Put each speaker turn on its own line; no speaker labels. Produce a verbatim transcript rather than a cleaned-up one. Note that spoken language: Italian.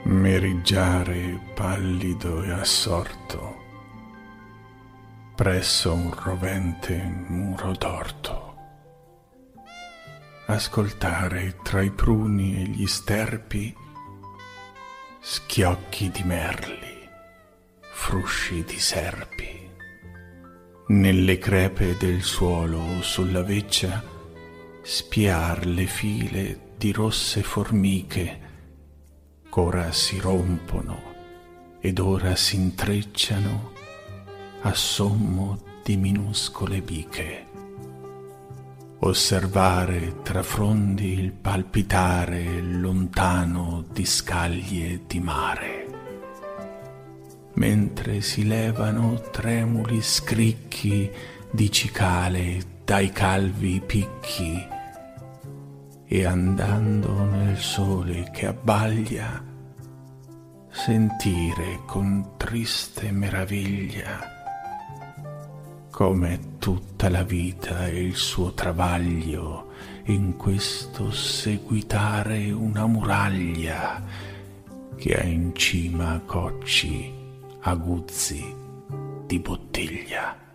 meriggiare pallido e assorto presso un rovente muro d'orto, ascoltare tra i pruni e gli sterpi schiocchi di merli, frusci di serpi, nelle crepe del suolo o sulla veccia spiar le file di rosse formiche ch'ora si rompono ed ora s'intrecciano a sommo di minuscole biche, osservare tra frondi il palpitare lontano di scaglie di mare, mentre si levano tremuli scricchi di cicale dai calvi picchi, e andando nel sole che abbaglia sentire con triste meraviglia come tutta la vita e il suo travaglio in questo seguitare una muraglia che ha in cima cocci aguzzi di bottiglia.